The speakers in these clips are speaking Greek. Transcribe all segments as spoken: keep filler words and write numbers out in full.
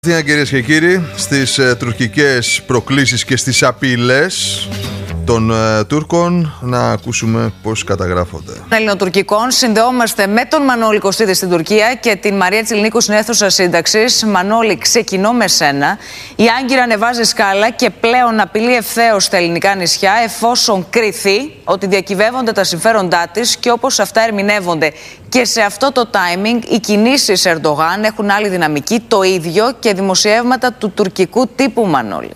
Κυρίες και κύριοι, στις ε, τουρκικές προκλήσεις και στις απειλές των ε, Τούρκων, να ακούσουμε πώς καταγράφονται. Ελληνοτουρκικών συνδεόμαστε με τον Μανώλη Κωστίδη στην Τουρκία και την Μαρία Τσιλνίκου στην αίθουσα σύνταξης. Μανώλη, ξεκινώ με σένα. Η Άγκυρα ανεβάζει σκάλα και πλέον απειλεί ευθέως στα ελληνικά νησιά, εφόσον κριθεί ότι διακυβεύονται τα συμφέροντά της και όπως αυτά ερμηνεύονται. Και σε αυτό το timing οι κινήσεις Ερντογάν έχουν άλλη δυναμική, το ίδιο και δημοσιεύματα του τουρκικού τύπου, Μανώλη.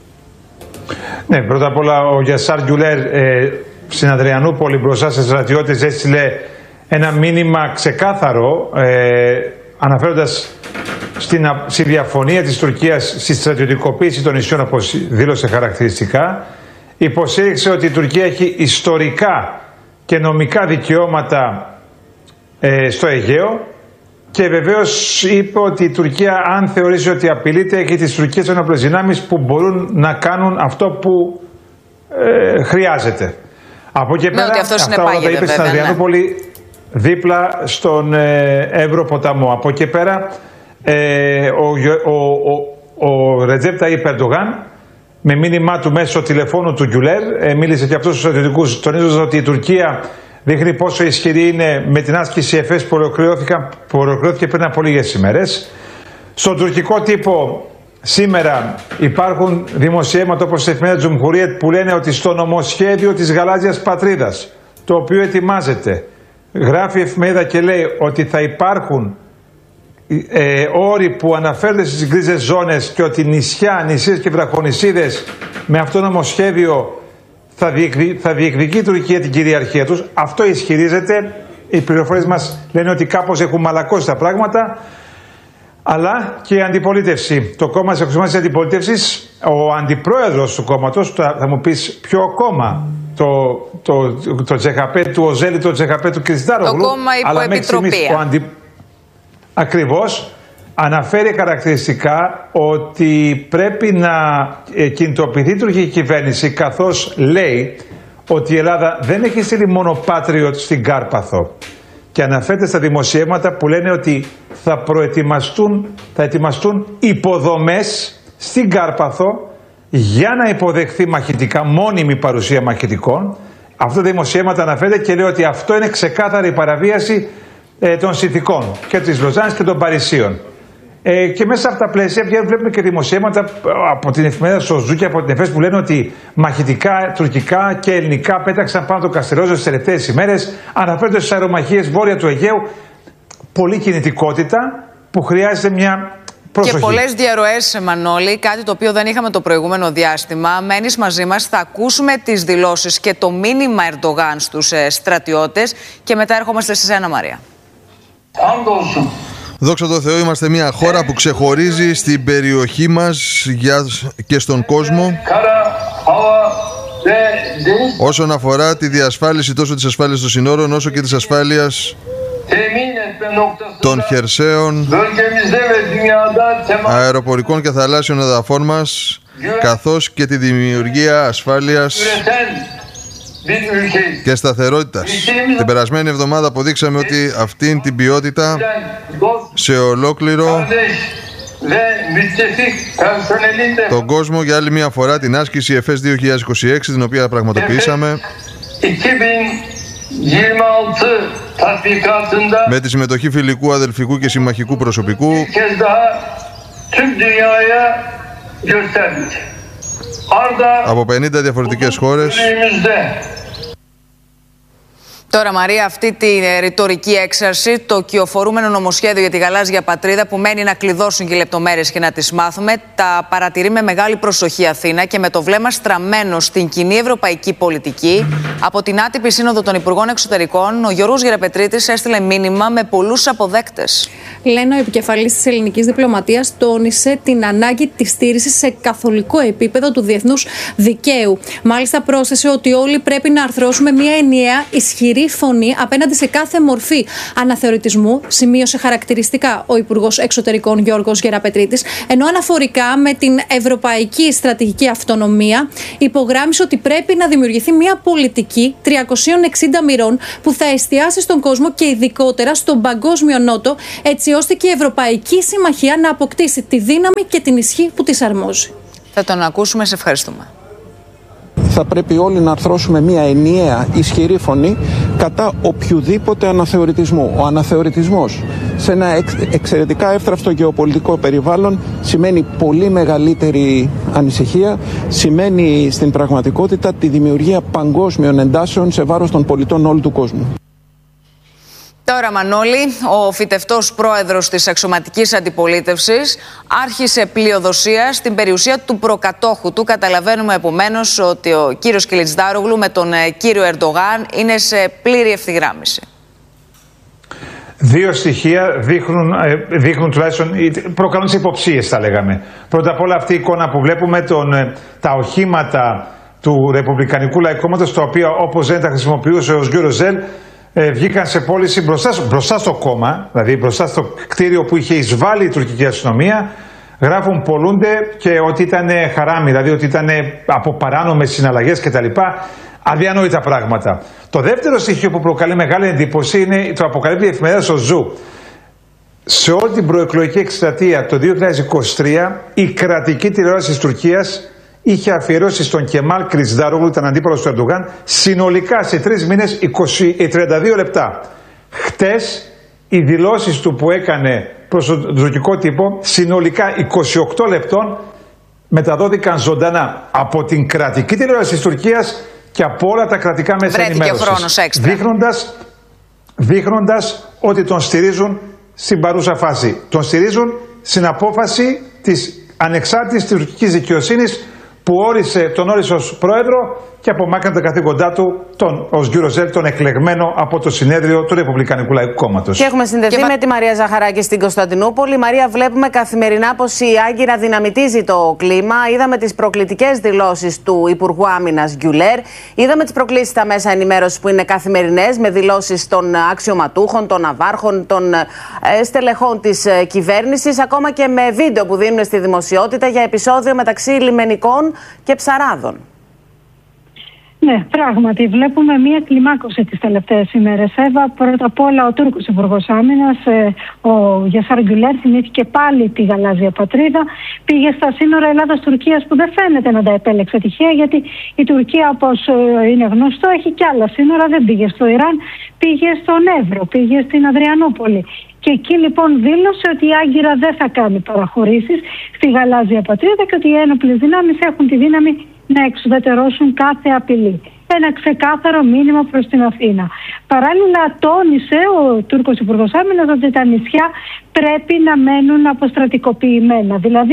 Ναι, πρώτα απ' όλα ο Γιασάρ Γκιουλέρ ε, στην Αδριανούπολη μπροστά σε στρατιώτες έστειλε ένα μήνυμα ξεκάθαρο ε, αναφέροντας στην, στη διαφωνία της Τουρκίας στη στρατιωτικοποίηση των νησιών, όπως δήλωσε χαρακτηριστικά. Υποστήριξε ότι η Τουρκία έχει ιστορικά και νομικά δικαιώματα ε, στο Αιγαίο και βεβαίως είπε ότι η Τουρκία, αν θεωρήσει ότι απειλείται, έχει τις τουρκικές ενόπλες δυνάμεις που μπορούν να κάνουν αυτό που ε, χρειάζεται. Από εκεί πέρα, ναι, αυτά όλα τα είπε στην Αδριανούπολη, ναι, δίπλα στον ε, Εύρο ποταμό. Από εκεί πέρα ε, ο, ο, ο, ο Ρετζέπ Ταγιπ Ερντογάν, με μήνυμά του μέσω τηλεφώνου του Γκιουλέρ, ε, μίλησε και αυτός στους στρατιωτικούς, τονίζοντας ότι η Τουρκία δείχνει πόσο ισχυρή είναι με την άσκηση ΕΦΕΣ που ολοκληρώθηκε πριν από λίγες ημέρες. Στον τουρκικό τύπο σήμερα υπάρχουν δημοσιεύματα όπως η εφημερίδα Τζουμχουρίετ που λένε ότι στο νομοσχέδιο της γαλάζιας πατρίδας, το οποίο ετοιμάζεται, γράφει η εφημερίδα και λέει ότι θα υπάρχουν ε, όροι που αναφέρονται στις γκρίζες ζώνες και ότι νησιά, νησίες και βραχονησίδες με αυτό το νομοσχέδιο θα, διεκδι... θα διεκδικεί η Τουρκία την κυριαρχία τους. Αυτό ισχυρίζεται. Οι πληροφορίες μας λένε ότι κάπως έχουν μαλακώσει τα πράγματα. Αλλά και η αντιπολίτευση. Το κόμμα της εξωματικής αντιπολίτευσης, ο αντιπρόεδρος του κόμματος, θα μου πεις ποιο κόμμα, το, το, το, το τζεχαπέ του Οζέλη, το τζεχαπέ του Κριστάρογλου. Το κόμμα υποεπιτροπία. Αντι... Ακριβώς. Αναφέρει χαρακτηριστικά ότι πρέπει να κινητοποιηθεί η τουρκική κυβέρνηση, καθώς λέει ότι η Ελλάδα δεν έχει στείλει μόνο Patriot στην Κάρπαθο, και αναφέρεται στα δημοσιεύματα που λένε ότι θα προετοιμαστούν, θα ετοιμαστούν υποδομές στην Κάρπαθο για να υποδεχθεί μαχητικά, μόνιμη παρουσία μαχητικών. Αυτό τα δημοσιεύματα αναφέρεται και λέει ότι αυτό είναι ξεκάθαρη παραβίαση ε, των συνθηκών και της Λοζάνης και των Παρισίων. Ε, και μέσα σε αυτά τα πλαίσια βλέπουμε και δημοσιεύματα από την εφημερίδα Σοζού και από την ΕΦΕΣ που λένε ότι μαχητικά, τουρκικά και ελληνικά πέταξαν πάνω το Καστελόζο τις τελευταίες ημέρες. Αναφέρονται στις αερομαχίες βόρεια του Αιγαίου. Πολλή κινητικότητα που χρειάζεται μια προσοχή. Και πολλές διαρροές, Μανώλη, κάτι το οποίο δεν είχαμε το προηγούμενο διάστημα. Μένεις μαζί μας, θα ακούσουμε τις δηλώσεις και το μήνυμα Ερντογάν στους ε, στρατιώτες και μετά ερχόμαστε σε σένα, Μαρία. Δόξα τω Θεώ, είμαστε μια χώρα που ξεχωρίζει στην περιοχή μας και στον κόσμο όσον αφορά τη διασφάλιση τόσο της ασφάλειας των συνόρων όσο και της ασφάλειας των χερσαίων, αεροπορικών και θαλάσσιων εδαφών μας, καθώς και τη δημιουργία ασφάλειας και σταθερότητας. Την περασμένη εβδομάδα αποδείξαμε ότι αυτήν την ποιότητα σε ολόκληρο τον κόσμο, για άλλη μια φορά την άσκηση ΕΦΕΣ δύο χιλιάδες είκοσι έξι, την οποία πραγματοποιήσαμε με τη συμμετοχή φιλικού, αδελφικού και συμμαχικού προσωπικού από πενήντα διαφορετικές χώρες. Τώρα, Μαρία, αυτή τη ρητορική έξαρση, το κυοφορούμενο νομοσχέδιο για τη γαλάζια πατρίδα που μένει να κλειδώσουν και οι λεπτομέρειες και να τις μάθουμε, τα παρατηρεί με μεγάλη προσοχή Αθήνα και με το βλέμμα στραμμένο στην κοινή ευρωπαϊκή πολιτική. Από την άτυπη σύνοδο των Υπουργών Εξωτερικών, ο Γιώργος Γεραπετρίτης έστειλε μήνυμα με πολλούς αποδέκτες. Λένε, ο επικεφαλής της ελληνικής διπλωματίας τόνισε την ανάγκη της στήρησης σε καθολικό επίπεδο του διεθνούς δικαίου. Μάλιστα, πρόσθεσε ότι όλοι πρέπει να αρθρώσουμε μια ενιαία ισχυρή φωνή απέναντι σε κάθε μορφή αναθεωρητισμού, σημείωσε χαρακτηριστικά ο Υπουργός Εξωτερικών Γιώργος Γεραπετρίτης, ενώ αναφορικά με την ευρωπαϊκή στρατηγική αυτονομία υπογράμμισε ότι πρέπει να δημιουργηθεί μια πολιτική τριακοσίων εξήντα μοιρών που θα εστιάσει στον κόσμο και ειδικότερα στον παγκόσμιο νότο, έτσι ώστε και η Ευρωπαϊκή Συμμαχία να αποκτήσει τη δύναμη και την ισχύ που της αρμόζει. Θα τον ακούσουμε, σε ευχαριστούμε. Θα πρέπει όλοι να αρθρώσουμε μια ενιαία ισχυρή φωνή κατά οποιοδήποτε αναθεωρητισμού. Ο αναθεωρητισμός σε ένα εξαιρετικά εύθραυστο γεωπολιτικό περιβάλλον σημαίνει πολύ μεγαλύτερη ανησυχία, σημαίνει στην πραγματικότητα τη δημιουργία παγκόσμιων εντάσεων σε βάρος των πολιτών όλου του κόσμου. Τώρα, Μανώλη, ο φυτευτός πρόεδρος της αξιωματικής αντιπολίτευσης άρχισε πλειοδοσία στην περιουσία του προκατόχου του. Καταλαβαίνουμε επομένως ότι ο κύριος Κιλιτζντάρογλου με τον κύριο Ερντογάν είναι σε πλήρη ευθυγράμμιση. Δύο στοιχεία δείχνουν, δείχνουν τουλάχιστον, προκαλούν υποψίες, θα λέγαμε. Πρώτα απ' όλα αυτή η εικόνα που βλέπουμε, τον, τα οχήματα του Ρεπουμπλικανικού Λαϊκού Κόμματος, τα οποία όπως δεν τα χρησιμοποιούσε ο Γιώργος Ζέλ, Ε, βγήκαν σε πώληση μπροστά, μπροστά στο κόμμα, δηλαδή μπροστά στο κτίριο που είχε εισβάλει η τουρκική αστυνομία. Γράφουν πολλούνται και ότι ήταν χαράμι, δηλαδή ότι ήταν από παράνομες συναλλαγές κτλ. Αδιανόητα πράγματα. Το δεύτερο στοιχείο που προκαλεί μεγάλη εντύπωση είναι το αποκαλύπτει η εφημερίδα στο Ζου. Σε όλη την προεκλογική εκστρατεία το δύο χιλιάδες είκοσι τρία, η κρατική τηλεόραση της Τουρκίας είχε αφιερώσει στον Κεμάλ Κιλιτζντάρογλου, ήταν αντίπαλος του Ερντογάν, συνολικά σε τρεις μήνες τριάντα δύο λεπτά. Χτες οι δηλώσεις του που έκανε προς τον τουρκικό τύπο, συνολικά είκοσι οκτώ λεπτών, μεταδόθηκαν ζωντανά από την κρατική τηλεόραση της Τουρκίας και από όλα τα κρατικά μέσα ενημέρωσης, δείχνοντας, δείχνοντας ότι τον στηρίζουν στην παρούσα φάση. Τον στηρίζουν στην απόφαση της ανεξάρτητης τουρκικής δικαιοσύνης που όρισε, τον όρισε ως πρόεδρο και απομάκρυνε τα καθήκοντά του τον, ως Γκιουροτζέλ, τον εκλεγμένο από το συνέδριο του Ρεπουμπλικανικού Λαϊκού Κόμματος. Και έχουμε συνδεθεί και... με τη Μαρία Ζαχαράκη στην Κωνσταντινούπολη. Μαρία, βλέπουμε καθημερινά πως η Άγκυρα δυναμητίζει το κλίμα. Είδαμε τις προκλητικές δηλώσεις του Υπουργού Άμυνας Γκιουλέρ. Είδαμε τις προκλήσεις στα μέσα ενημέρωσης που είναι καθημερινές, με δηλώσεις των αξιωματούχων, των ναυάρχων, των ε, στελεχών της ε, κυβέρνησης, ακόμα και με βίντεο που δίνουν στη δημοσιότητα για επεισόδιο μεταξύ λιμενικών και ψαράδων. Ναι, πράγματι, βλέπουμε μία κλιμάκωση τις τελευταίες ημέρες. Εύα, πρώτα απ' όλα ο Τούρκος Υπουργός Άμυνας, ο Γιασάρ Γκιουλέρ, θυμήθηκε πάλι τη γαλάζια πατρίδα. Πήγε στα σύνορα Ελλάδας-Τουρκίας που δεν φαίνεται να τα επέλεξε τυχαία, γιατί η Τουρκία, όπως είναι γνωστό, έχει κι άλλα σύνορα. Δεν πήγε στο Ιράν, πήγε στον Εύρο, πήγε στην Αδριανούπολη. Και εκεί λοιπόν δήλωσε ότι η Άγκυρα δεν θα κάνει παραχωρήσεις στη γαλάζια πατρίδα και ότι οι ένοπλες δυνάμεις έχουν τη δύναμη να εξουδετερώσουν κάθε απειλή. Ένα ξεκάθαρο μήνυμα προς την Αθήνα. Παράλληλα τόνισε ο Τούρκος Υπουργός Άμυνας ότι τα νησιά πρέπει να μένουν αποστρατικοποιημένα. Δηλαδή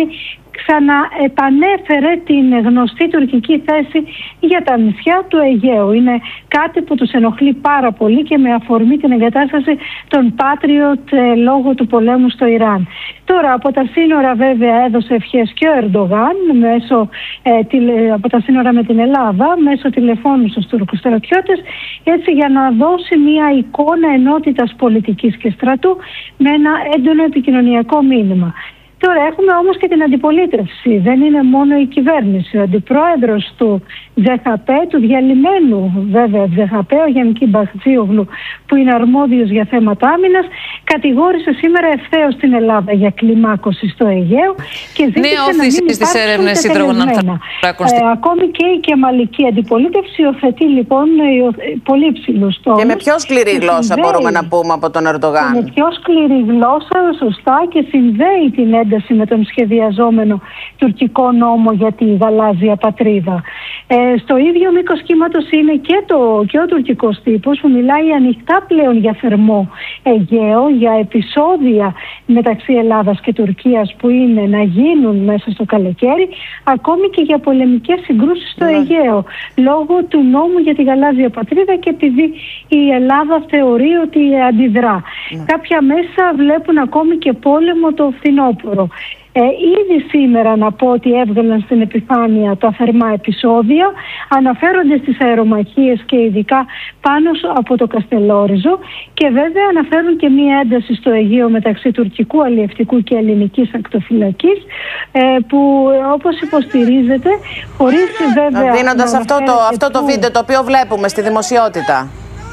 ξαναεπανέφερε την γνωστή τουρκική θέση για τα νησιά του Αιγαίου. Είναι κάτι που τους ενοχλεί πάρα πολύ και με αφορμή την εγκατάσταση των Patriot λόγω του πολέμου στο Ιράν. Τώρα από τα σύνορα βέβαια έδωσε ευχές και ο Ερντογάν μέσω, ε, τηλε, από τα σύνορα με την Ελλάδα μέσω τηλεφώνου στους Τούρκους στρατιώτες, έτσι για να δώσει μια εικόνα ενότητας πολιτικής και στρατού με ένα έντονο επικοινωνιακό μήνυμα. Τώρα έχουμε όμως και την αντιπολίτευση. Δεν είναι μόνο η κυβέρνηση. Ο αντιπρόεδρος του Τζεχαπέ, του διαλυμένου βέβαια Τζεχαπέ, ο Γιάννη Μπαχτσίογλου, που είναι αρμόδιος για θέματα άμυνας, κατηγόρησε σήμερα ευθέως την Ελλάδα για κλιμάκωση στο Αιγαίο και ζήτησε να μην υπάρξουν τετελεσμένα. Ε, ακόμη και η κεμαλική αντιπολίτευση υιοθετεί λοιπόν πολύ υψηλούς τόνους. Και με πιο σκληρή γλώσσα μπορούμε να πούμε από τον Ερντογάν. Με πιο σκληρή γλώσσα, σωστά, και συνδέει την ένταση με τον σχεδιαζόμενο τουρκικό νόμο για τη γαλάζια πατρίδα. Ε, στο ίδιο μήκος κύματος είναι και, το, και ο τουρκικός τύπος που μιλάει ανοιχτά πλέον για θερμό Αιγαίο, για επεισόδια μεταξύ Ελλάδας και Τουρκίας που είναι να γίνουν μέσα στο καλοκαίρι, ακόμη και για πολεμικές συγκρούσεις στο ναι. Αιγαίο, λόγω του νόμου για τη γαλάζια πατρίδα και επειδή η Ελλάδα θεωρεί ότι αντιδρά. Ναι. Κάποια μέσα βλέπουν ακόμη και πόλεμο το φθινόπωρο. Ε, ήδη σήμερα να πω ότι έβγαλαν στην επιφάνεια τα θερμά επεισόδια, αναφέρονται στις αερομαχίες και ειδικά πάνω από το Καστελόριζο και βέβαια αναφέρουν και μία ένταση στο Αιγαίο μεταξύ τουρκικού αλλιευτικού και ελληνικής ακτοφυλακής ε, που όπως υποστηρίζεται χωρίς βέβαια... Δίνοντας αυτό το, αυτό το βίντεο το οποίο βλέπουμε στη δημοσιότητα.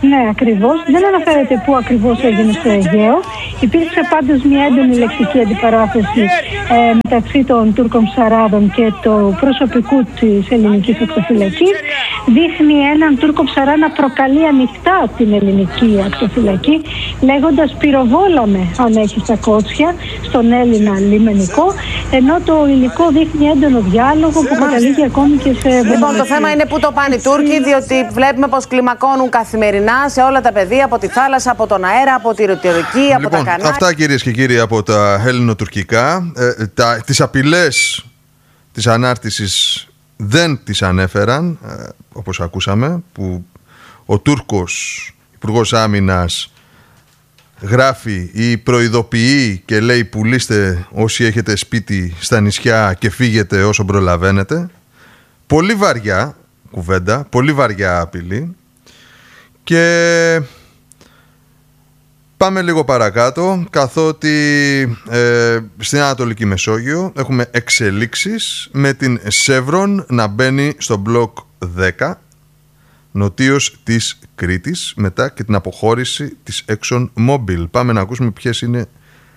Ναι, ακριβώς. Δεν αναφέρεται πού ακριβώς έγινε στο Αιγαίο. Υπήρξε πάντως μια έντονη λεκτική αντιπαράθεση ε, μεταξύ των Τούρκων ψαράδων και του προσωπικού της ελληνικής ακτοφυλακής. Δείχνει έναν Τούρκο ψαρά να προκαλεί ανοιχτά την ελληνική ακτοφυλακή, λέγοντας πυροβόλαμε αν έχει τα κότσια στον Έλληνα λιμενικό, ενώ το υλικό δείχνει έντονο διάλογο που καταλήγει ακόμη και σε... Λοιπόν, το θέμα είναι πού το πάνε οι Τούρκοι, διότι βλέπουμε πως κλιμακώνουν καθημερινά σε όλα τα πεδία, από τη θάλασσα, από τον αέρα, από τη ρητορική, λοιπόν, από τα κανάλια. Αυτά, κυρίες και κύριοι, από τα ελληνοτουρκικά. Ε, τα, τις απειλές της ανάρτησης δεν τις ανέφεραν, ε, όπως ακούσαμε, που ο Τούρκος Υπουργός Άμυνας γράφει ή προειδοποιεί και λέει πουλήστε όσοι έχετε σπίτι στα νησιά και φύγετε όσο προλαβαίνετε. Πολύ βαριά κουβέντα, πολύ βαριά απειλή. Και πάμε λίγο παρακάτω, καθότι ε, στην Ανατολική Μεσόγειο έχουμε εξελίξεις με την Chevron να μπαίνει στο μπλοκ δέκα, νοτίως της Κρήτης, μετά και την αποχώρηση της ExxonMobil. Πάμε να ακούσουμε ποιες είναι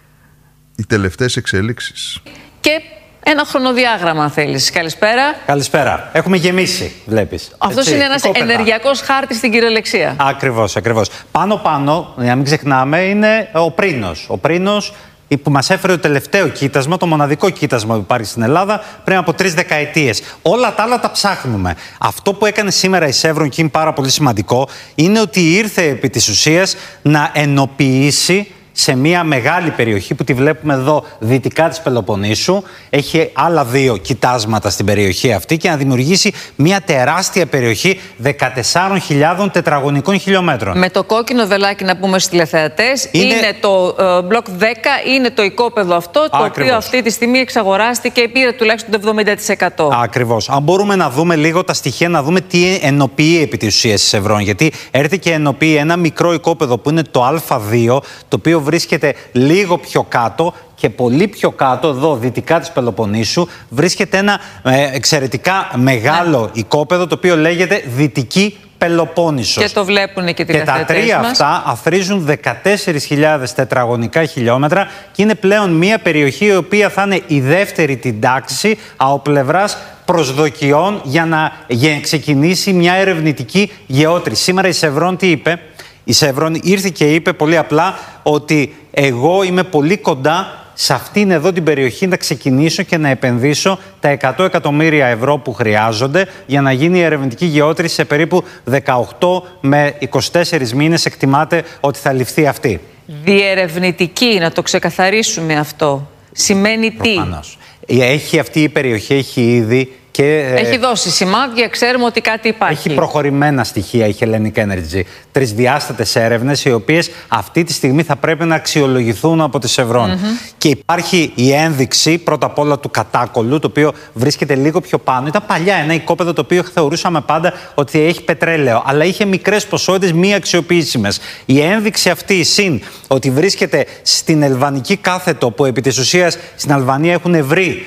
οι τελευταίες εξελίξεις. Και ένα χρονοδιάγραμμα, αν θέλεις. Καλησπέρα. Καλησπέρα. Έχουμε γεμίσει, βλέπεις. Αυτός είναι ένας ενεργειακός χάρτης στην κυριολεξία. Ακριβώς, ακριβώς. Πάνω-πάνω, για να μην ξεχνάμε, είναι ο Πρίνος. Ο Πρίνος που μας έφερε το τελευταίο κοίτασμα, το μοναδικό κοίτασμα που υπάρχει στην Ελλάδα πριν από τρεις δεκαετίες. Όλα τα άλλα τα ψάχνουμε. Αυτό που έκανε σήμερα η Chevron και είναι πάρα πολύ σημαντικό είναι ότι ήρθε επί της ουσίας να ενοποιήσει σε μια μεγάλη περιοχή που τη βλέπουμε εδώ δυτικά της Πελοποννήσου. Έχει άλλα δύο κοιτάσματα στην περιοχή αυτή και να δημιουργήσει μια τεράστια περιοχή δεκατεσσάρων χιλιάδων τετραγωνικών χιλιόμετρων. Με το κόκκινο βελάκι, να πούμε στους τηλεθεατές, είναι, είναι το ε, μπλοκ δέκα, είναι το οικόπεδο αυτό, το Ακριβώς. οποίο αυτή τη στιγμή εξαγοράστηκε και πήρε τουλάχιστον το εβδομήντα τοις εκατό. Ακριβώς. Αν μπορούμε να δούμε λίγο τα στοιχεία, να δούμε τι ενοποιεί επί της ουσίας η Chevron. Γιατί έρθει και ενοποιεί ένα μικρό οικόπεδο που είναι το Α δύο, το οποίο βρίσκεται λίγο πιο κάτω και πολύ πιο κάτω, εδώ δυτικά της Πελοποννήσου, βρίσκεται ένα ε, εξαιρετικά μεγάλο ναι. οικόπεδο, το οποίο λέγεται Δυτική Πελοπόννησος. Και το βλέπουν και οι τηλεθεατές μας. Και τα τρία μας. αυτά αθρίζουν δεκατέσσερις χιλιάδες τετραγωνικά χιλιόμετρα και είναι πλέον μια περιοχή η οποία θα είναι η δεύτερη την τάξη από πλευράς προσδοκιών για να για ξεκινήσει μια ερευνητική γεώτρηση. Σήμερα η Chevron τι είπε? Η Chevron ήρθε και είπε πολύ απλά ότι εγώ είμαι πολύ κοντά σε αυτήν εδώ την περιοχή να ξεκινήσω και να επενδύσω τα εκατό εκατομμύρια ευρώ που χρειάζονται για να γίνει η ερευνητική γεώτρηση σε περίπου δεκαοκτώ με είκοσι τέσσερις μήνες εκτιμάται ότι θα ληφθεί αυτή. Διερευνητική, να το ξεκαθαρίσουμε αυτό. Σημαίνει Προφανώς. τι? Έχει αυτή η περιοχή, έχει ήδη... Και, έχει δώσει σημάδια, ξέρουμε ότι κάτι υπάρχει. Έχει προχωρημένα στοιχεία η Hellenic Energy. Τρισδιάστατες έρευνες, οι οποίες αυτή τη στιγμή θα πρέπει να αξιολογηθούν από τη Chevron. Mm-hmm. Και υπάρχει η ένδειξη πρώτα απ' όλα του κατάκολλου, το οποίο βρίσκεται λίγο πιο πάνω. Ήταν παλιά ένα οικόπεδο το οποίο θεωρούσαμε πάντα ότι έχει πετρέλαιο, αλλά είχε μικρές ποσότητες μη αξιοποιήσιμες. Η ένδειξη αυτή, συν ότι βρίσκεται στην Ελβανική κάθετο, που επί της ουσίας στην Αλβανία έχουν βρει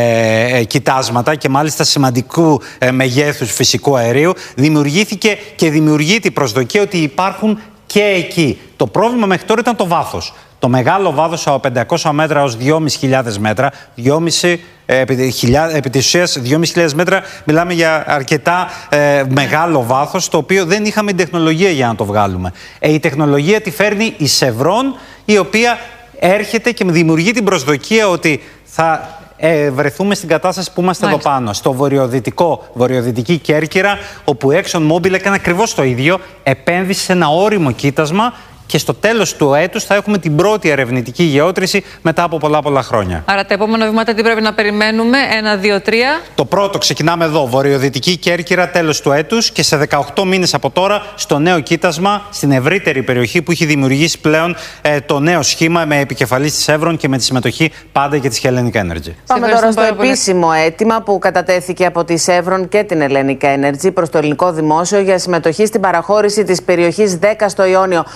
ε, ε, κοιτάσματα και μάλιστα σημαντικού ε, μεγέθους φυσικού αερίου, δημιουργήθηκε και δημιουργείται η προσδοκία ότι υπάρχουν και εκεί. Το πρόβλημα μέχρι τώρα ήταν το βάθος. Το μεγάλο βάθος από πεντακόσια μέτρα ως δυόμισι χιλιάδες μέτρα, δυόμισι, ε, επί, χιλιά, επί της ουσίας δυόμισι χιλιάδες μέτρα, μιλάμε για αρκετά ε, μεγάλο βάθος, το οποίο δεν είχαμε την τεχνολογία για να το βγάλουμε. Ε, η τεχνολογία τη φέρνει η Chevron, η οποία έρχεται και δημιουργεί την προσδοκία ότι θα Ε, βρεθούμε στην κατάσταση που είμαστε Μάλιστα. εδώ πάνω, στο βορειοδυτικό, βορειοδυτική Κέρκυρα, όπου η ExxonMobil έκανε ακριβώς το ίδιο, επένδυσε σε ένα όριμο κοίτασμα και στο τέλος του έτους θα έχουμε την πρώτη ερευνητική γεώτρηση μετά από πολλά πολλά χρόνια. Άρα τα επόμενα βήματα τι πρέπει να περιμένουμε? Ένα, δύο, τρία. Το πρώτο ξεκινάμε εδώ, βορειοδυτική Κέρκυρα, τέλος του έτους, και σε δεκαοκτώ μήνες από τώρα στο νέο κοίτασμα, στην ευρύτερη περιοχή που έχει δημιουργήσει πλέον ε, το νέο σχήμα με επικεφαλής της Chevron και με τη συμμετοχή πάντα και της Hellenic Energy. Πάμε τώρα στο επίσημο αίτημα που κατατέθηκε από τη Chevron και την Hellenic Energy προς το ελληνικό δημόσιο για συμμετοχή στην παραχώρηση της περιοχής δέκα στο Ιόνιο. Πάμε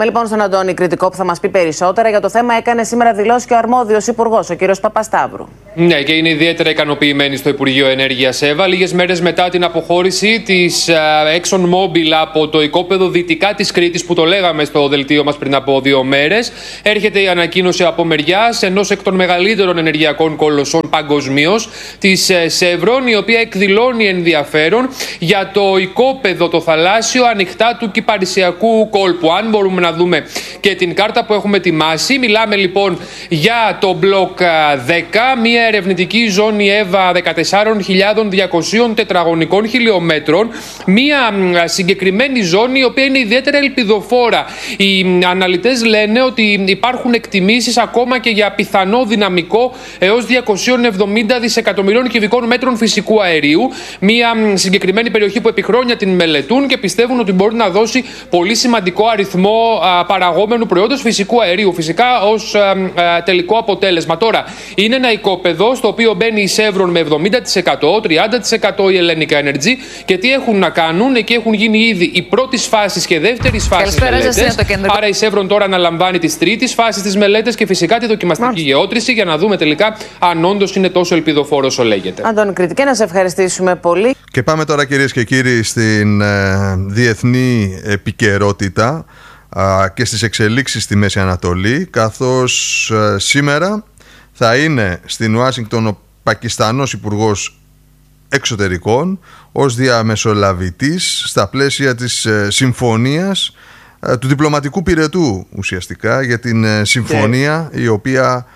λοιπόν στον Αντώνη Κρητικό που θα μας πει περισσότερα για το θέμα. Έκανε σήμερα δηλώσει και ο αρμόδιος υπουργός, ο κύριος Παπασταύρου. Ναι, και είναι ιδιαίτερα ικανοποιημένοι στο Υπουργείο Ενέργειας, Εύα. Λίγες μέρες μετά την αποχώρηση της ExxonMobil από το οικόπεδο δυτικά της Κρήτης, που το λέγαμε στο δελτίο μας πριν από δύο μέρες, έρχεται η ανακοίνωση από μεριάς ενός εκ των μεγαλύτερων ενεργειακών κολοσσών παγκοσμίως, της Chevron, η οποία εκδηλώνει ενδιαφέρον για το οικόπεδο, το θαλάσσιο ανοιχτά του Κυπαρισιακού κόλπου. Αν μπορούμε να δούμε και την κάρτα που έχουμε ετοιμάσει, μιλάμε λοιπόν για το μπλοκ δέκα, μια ερευνητική ζώνη, Εύα, δεκατέσσερις χιλιάδες διακόσια τετραγωνικών χιλιόμετρων, μια συγκεκριμένη ζώνη η οποία είναι ιδιαίτερα ελπιδοφόρα. Οι αναλυτές λένε ότι υπάρχουν εκτιμήσεις ακόμα και για πιθανό δυναμικό έως διακόσια εβδομήντα δισεκατομμυρίων κυβικών μέτρων φυσικού αερίου. Μια συγκεκριμένη περιοχή που επί χρόνια την μελετούν και πιστεύουν ότι μπορεί να δώσει πολύ σημαντικό αριθμό α, παραγόμενου προϊόντος φυσικού αερίου, φυσικά ως α, α, τελικό αποτέλεσμα. Τώρα, είναι ένα οικόπεδο στο οποίο μπαίνει η Chevron με εβδομήντα τοις εκατό, τριάντα τοις εκατό η Hellenic Energy, και τι έχουν να κάνουν? Εκεί έχουν γίνει ήδη η πρώτη φάση και δεύτερη φάση μελέτες. Άρα η Chevron τώρα αναλαμβάνει τη τρίτη φάση της μελέτες και φυσικά τη δοκιμαστική Μάλιστα. γεώτρηση, για να δούμε τελικά αν όντως είναι τόσο ελπιδοφόρο όσο λέγεται. Αντώνη Κρητική, να σε ευχαριστήσουμε πολύ. Και πάμε τώρα, κυρίες και κύριοι, στην ε, διεθνή επικαιρότητα α, και στις εξελίξεις στη Μέση Ανατολή, καθώς ε, σήμερα θα είναι στην Ουάσιγκτον ο Πακιστανός Υπουργός Εξωτερικών ως διαμεσολαβητής στα πλαίσια της ε, συμφωνίας ε, του διπλωματικού πυρετού, ουσιαστικά, για την ε, συμφωνία yeah. η οποία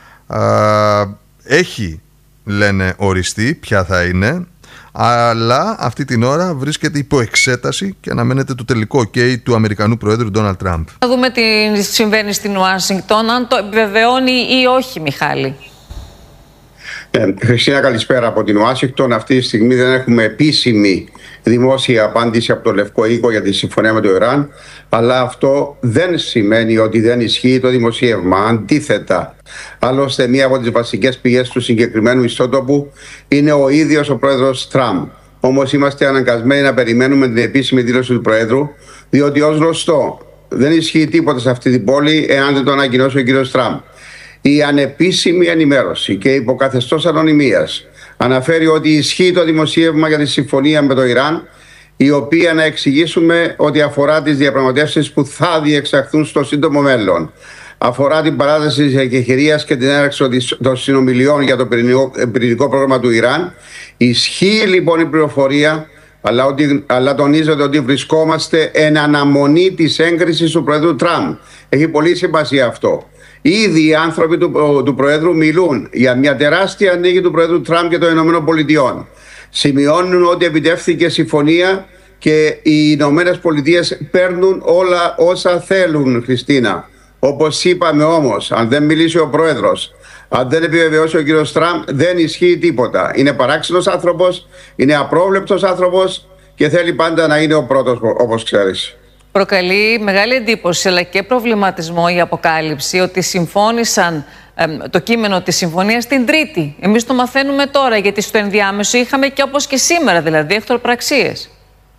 ε, έχει, λένε, οριστεί ποια θα είναι, αλλά αυτή την ώρα βρίσκεται υπό εξέταση και αναμένεται το τελικό OK του Αμερικανού Προέδρου Ντόναλντ Τραμπ. Θα δούμε τι συμβαίνει στην Ουάσιγκτον, αν το επιβεβαιώνει ή όχι, Μιχάλη. Ε, Χριστίνα, καλησπέρα από την Ουάσιγκτον. Αυτή τη στιγμή δεν έχουμε επίσημη δημόσια απάντηση από το Λευκό Οίκο για τη συμφωνία με το Ιράν, αλλά αυτό δεν σημαίνει ότι δεν ισχύει το δημοσίευμα. Αντίθετα, άλλωστε μία από τις βασικές πηγές του συγκεκριμένου ιστότοπου είναι ο ίδιος ο πρόεδρος Τραμπ. Όμως είμαστε αναγκασμένοι να περιμένουμε την επίσημη δήλωση του Προέδρου, διότι ως γνωστό δεν ισχύει τίποτα σε αυτή την πόλη εάν δεν το ανακοινώσει ο κύριος Τραμπ. Η ανεπίσημη ενημέρωση και υποκαθεστώς ανωνυμίας αναφέρει ότι ισχύει το δημοσίευμα για τη συμφωνία με το Ιράν, η οποία, να εξηγήσουμε, ότι αφορά τις διαπραγματεύσεις που θα διεξαχθούν στο σύντομο μέλλον. Αφορά την παράταση της εκεχηρίας και την έναρξη των συνομιλιών για το πυρηνικό πρόγραμμα του Ιράν. Ισχύει λοιπόν η πληροφορία, αλλά, ότι, αλλά τονίζεται ότι βρισκόμαστε εν αναμονή της έγκρισης του Προέδρου Τραμπ. Έχει πολύ σημασία αυτό. Ήδη οι άνθρωποι του, του Προέδρου μιλούν για μια τεράστια νίκη του Προέδρου Τραμπ και των Ηνωμένων Πολιτειών. Σημειώνουν ότι επιτεύχθηκε συμφωνία και οι Ηνωμένες Πολιτείες παίρνουν όλα όσα θέλουν, Χριστίνα. Όπως είπαμε όμως, αν δεν μιλήσει ο Πρόεδρος, αν δεν επιβεβαιώσει ο κύριος Τραμπ, δεν ισχύει τίποτα. Είναι παράξενος άνθρωπος, είναι απρόβλεπτος άνθρωπος και θέλει πάντα να είναι ο πρώτος, όπως ξέρεις. Προκαλεί μεγάλη εντύπωση αλλά και προβληματισμό η αποκάλυψη ότι συμφώνησαν ε, το κείμενο της συμφωνίας την Τρίτη. Εμείς το μαθαίνουμε τώρα, γιατί στο ενδιάμεσο είχαμε και, όπως και σήμερα, δηλαδή εχθροπραξίες.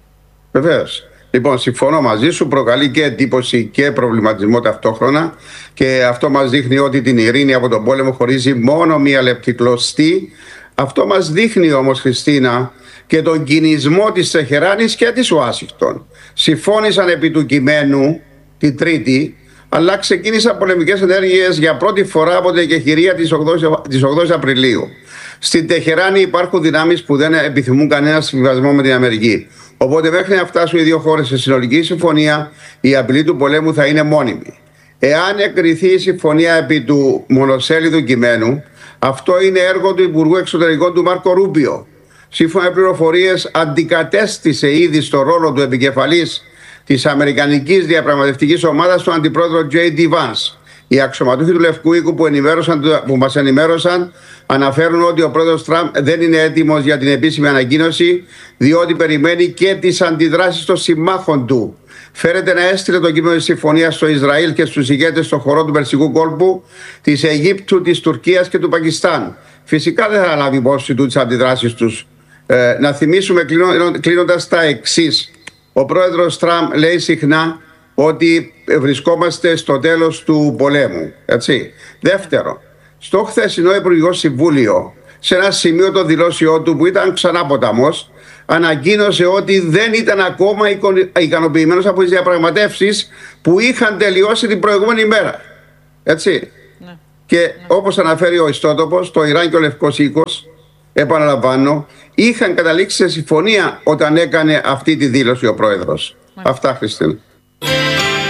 Βεβαίως. Λοιπόν, συμφωνώ μαζί σου, προκαλεί και εντύπωση και προβληματισμό ταυτόχρονα, και αυτό μας δείχνει ότι την ειρήνη από τον πόλεμο χωρίζει μόνο μία λεπτή κλωστή. Αυτό μας δείχνει όμως, Χριστίνα, και τον κινησμό της Τεχεράνης και της Ουάσιγκτον. Συμφώνησαν επί του κειμένου την Τρίτη, αλλά ξεκίνησαν πολεμικές ενέργειες για πρώτη φορά από την εκεχηρία της ογδόης Απριλίου. Στην Τεχεράνη υπάρχουν δυνάμεις που δεν επιθυμούν κανένα συμβιβασμό με την Αμερική. Οπότε μέχρι να φτάσουν οι δύο χώρες σε συνολική συμφωνία, η απειλή του πολέμου θα είναι μόνιμη. Εάν εκκριθεί η συμφωνία επί του μονοσέλιδου κειμένου, αυτό είναι έργο του Υπουργού Εξωτερικών του Μάρκο Ρούμπιο. Σύμφωνα με πληροφορίες, αντικατέστησε ήδη στο ρόλο του επικεφαλής της Αμερικανικής Διαπραγματευτικής Ομάδας τον αντιπρόεδρο τζέι ντι Vance. Οι αξιωματούχοι του Λευκού Οίκου που, που μας ενημέρωσαν αναφέρουν ότι ο πρόεδρος Τραμπ δεν είναι έτοιμος για την επίσημη ανακοίνωση, διότι περιμένει και τις αντιδράσεις των συμμάχων του. Φέρεται να έστειλε το κείμενο της συμφωνίας στο Ισραήλ και στους ηγέτες στον χώρο του Περσικού κόλπου, της Αιγύπτου, της Τουρκίας και του Πακιστάν. Φυσικά δεν θα λάβει υπόψη του τις αντιδράσεις τους. Ε, να θυμίσουμε κλείνοντας τα εξής. Ο πρόεδρος Τραμπ λέει συχνά ότι βρισκόμαστε στο τέλος του πολέμου. Έτσι. Δεύτερο, στο χθεσινό Υπουργικό Συμβούλιο, σε ένα σημείο το δηλώσιό του που ήταν ξανά ποταμός, ανακοίνωσε ότι δεν ήταν ακόμα ικανοποιημένος από τις διαπραγματεύσεις που είχαν τελειώσει την προηγούμενη μέρα. Έτσι. Ναι. Και ναι. όπως αναφέρει ο ιστότοπος, το Ιράν και ο Λευκός Οίκος, επαναλαμβάνω, είχαν καταλήξει σε συμφωνία όταν έκανε αυτή τη δήλωση ο πρόεδρος. Ναι. Αυτά, Χριστίνα.